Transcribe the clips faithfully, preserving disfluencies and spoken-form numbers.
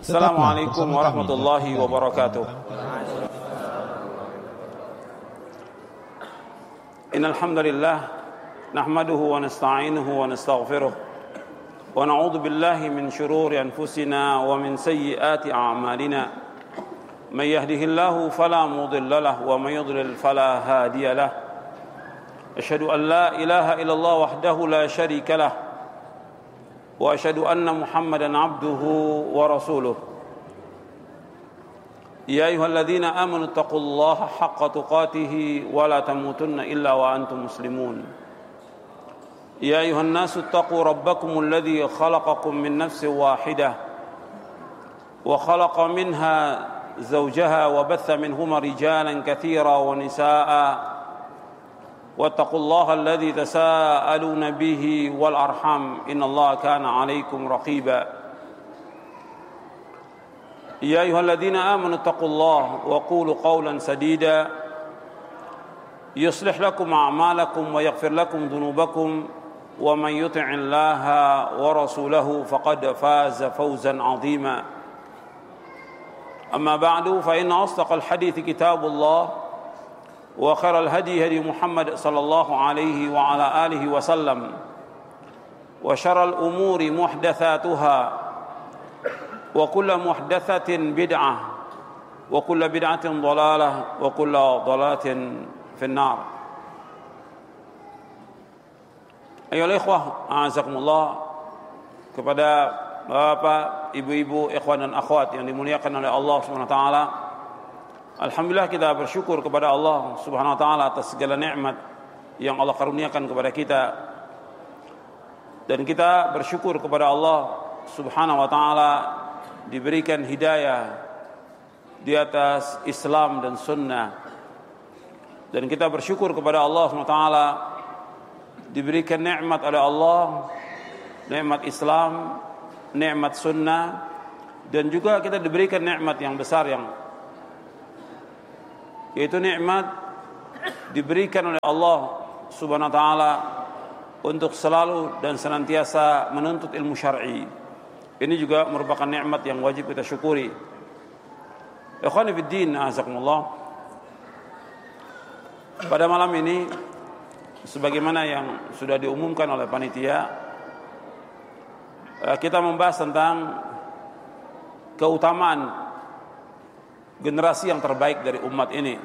Assalamualaikum warahmatullahi wabarakatuh. Innal hamdalillah nahmaduhu wa nasta'inuhu wa nastaghfiruh wa na'udzu billahi min shururi anfusina wa min sayyiati a'malina. May yahdihillahu fala mudilla lahu wa may yudlil fala hadiya lahu. Asyhadu an la ilaha illallah wahdahu la syarika lahu wa asyhadu anna Muhammadan abduhu wa rasuluh. Ya ayyuhalladzina amanu taqullaha haqqa tuqatih wa la tamutunna illa wa antum muslimun. Ya ayyuhan nasu taqu rabbakumul ladzi khalaqakum min nafsin wahidah wa khalaqa minha zawjaha wa batha minhuma rijalan katsiran wa nisaa'a. واتقوا الله الذي تساءلون به والأرحام إن الله كان عليكم رقيبا يا أيها الذين آمنوا اتقوا الله وقولوا قولا سديدا يصلح لكم أعمالكم ويغفر لكم ذنوبكم ومن يطع الله ورسوله فقد فاز فوزا عظيما أما بعد فإن أصدق الحديث كتاب الله وخير الهدي هدي محمد صلى الله عليه وعلى آله وسلم وشر الأمور محدثاتها وكل محدثة بدعة وكل بدعة ضلالة وكل ضلالة في النار. Ayo ikhwah, a'azakumullah, kepada bapak, ibu-ibu, ikhwan dan akhwat yang dimuliakan oleh Allah Subhanahu wa taala. Alhamdulillah, kita bersyukur kepada Allah Subhanahu wa taala atas segala nikmat yang Allah karuniakan kepada kita. Dan kita bersyukur kepada Allah Subhanahu wa taala diberikan hidayah di atas Islam dan sunnah. Dan kita bersyukur kepada Allah Subhanahu wa taala diberikan nikmat oleh Allah, nikmat Islam, nikmat sunnah, dan juga kita diberikan nikmat yang besar, yang yaitu nikmat diberikan oleh Allah Subhanahu wa taala untuk selalu dan senantiasa menuntut ilmu syar'i. Ini juga merupakan nikmat yang wajib kita syukuri. Ikhwani fid din, azakumullah. Pada malam ini, sebagaimana yang sudah diumumkan oleh panitia, kita membahas tentang keutamaan generasi yang terbaik dari umat ini,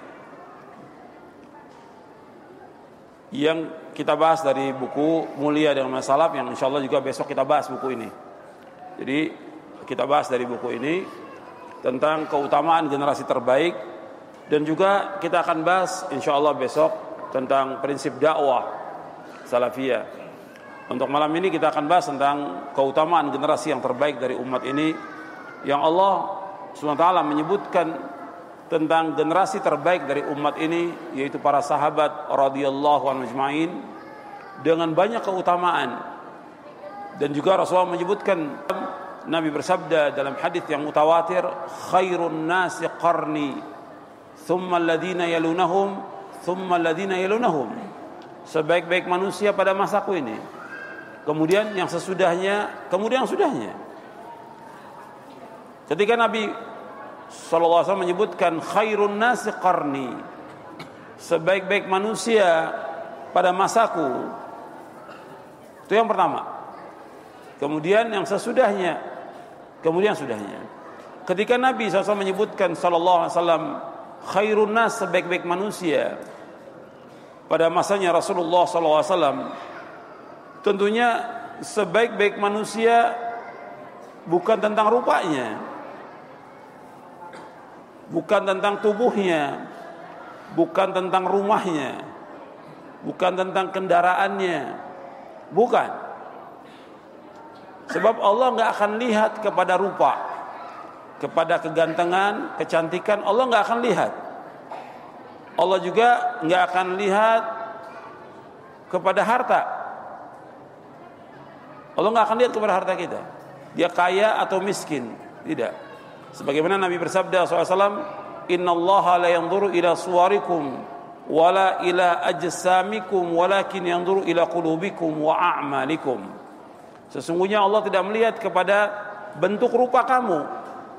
yang kita bahas dari buku Mulia dengan Salaf, yang insyaallah juga besok kita bahas buku ini. Jadi kita bahas dari buku ini tentang keutamaan generasi terbaik, dan juga kita akan bahas insyaallah besok tentang prinsip dakwah salafiyah. Untuk malam ini kita akan bahas tentang keutamaan generasi yang terbaik dari umat ini, yang Allah Subhanahu wa taala menyebutkan tentang generasi terbaik dari umat ini, yaitu para sahabat radhiyallahu anhum ajma'in, dengan banyak keutamaan. Dan juga Rasulullah menyebutkan, Nabi bersabda dalam hadis yang mutawatir, khairun nasi qarni thumma alladhina yalunahum thumma alladhina yalunahum. Sebaik-baik manusia pada masaku ini, kemudian yang sesudahnya, kemudian yang sudahnya. Ketika Nabi sallallahu alaihi wasallam menyebutkan khairun nasi qarni, sebaik-baik manusia pada masaku, itu yang pertama. Kemudian yang sesudahnya, kemudian yang sudahnya. Ketika Nabi sallallahu alaihi wasallam menyebutkan sallallahu alaihi wasallam khairun nas, sebaik-baik manusia pada masanya Rasulullah sallallahu alaihi wasallam, tentunya sebaik-baik manusia bukan tentang rupanya, bukan tentang tubuhnya, bukan tentang rumahnya, bukan tentang kendaraannya, bukan. Sebab Allah nggak akan lihat kepada rupa, kepada kegantengan, kecantikan, Allah nggak akan lihat. Allah juga nggak akan lihat kepada harta. Allah nggak akan lihat kepada harta kita, dia kaya atau miskin, tidak. Sebagaimana Nabi bersabda sallallahu alaihi wasallam, innallaha la yanzuru ila suwarikum wala ila ajsamikum walakin yanzuru ila qulubikum wa a'malikum. Sesungguhnya Allah tidak melihat kepada bentuk rupa kamu,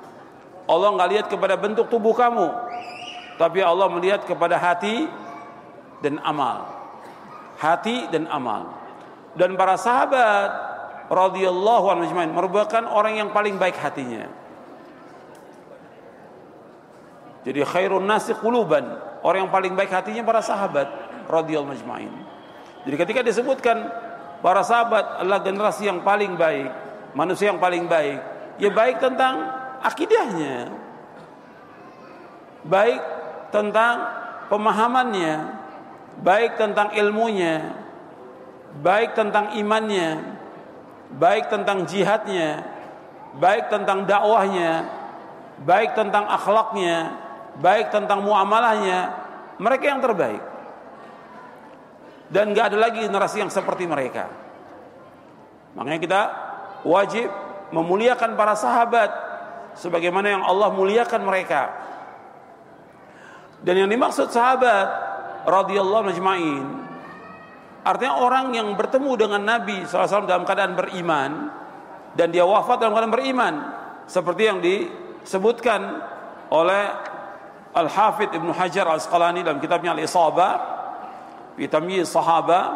Allah nggak lihat kepada bentuk tubuh kamu, tapi Allah melihat kepada hati dan amal. Hati dan amal. Dan para sahabat radhiyallahu anhum ajmain merupakan orang yang paling baik hatinya. Jadi khairun nasi quluban, orang yang paling baik hatinya para sahabat radhiyallahu ajmain. Jadi ketika disebutkan para sahabat adalah generasi yang paling baik, manusia yang paling baik, ya baik tentang akidahnya, baik tentang pemahamannya, baik tentang ilmunya, baik tentang imannya, baik tentang jihadnya, baik tentang dakwahnya, baik tentang akhlaknya, baik tentang muamalahnya. Mereka yang terbaik. Dan gak ada lagi generasi yang seperti mereka. Makanya kita wajib memuliakan para sahabat sebagaimana yang Allah muliakan mereka. Dan yang dimaksud sahabat radhiyallahu ajmain artinya orang yang bertemu dengan Nabi sallallahu alaihi wasallam dalam keadaan beriman dan dia wafat dalam keadaan beriman, seperti yang disebutkan oleh Al-Hafidz Ibnu Hajar Al-Asqalani dalam kitabnya Al-Isabah fi Tamyiz Sahaba,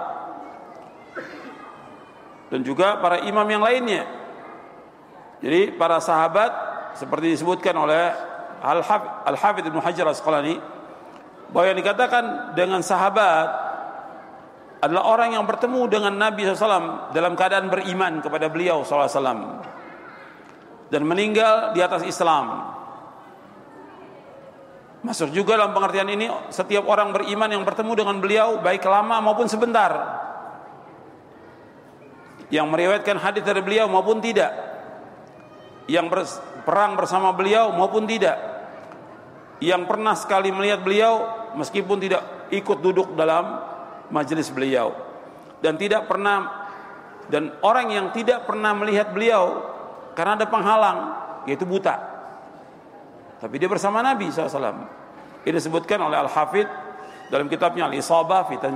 dan juga para imam yang lainnya. Jadi para sahabat seperti disebutkan oleh Al-Hafidz Ibnu Hajar Al-Asqalani, bahwa yang dikatakan dengan sahabat adalah orang yang bertemu dengan Nabi shallallahu alaihi wasallam dalam keadaan beriman kepada beliau shallallahu alaihi wasallam dan meninggal di atas Islam. Masuk juga dalam pengertian ini setiap orang beriman yang bertemu dengan beliau baik lama maupun sebentar, yang meriwayatkan hadis dari beliau maupun tidak, yang berperang bersama beliau maupun tidak, yang pernah sekali melihat beliau meskipun tidak ikut duduk dalam majelis beliau, dan tidak pernah, dan orang yang tidak pernah melihat beliau karena ada penghalang, yaitu buta, tapi dia bersama Nabi shallallahu alaihi wasallam. Ini disebutkan oleh Al-Hafidz dalam kitabnya Al-Isabah fi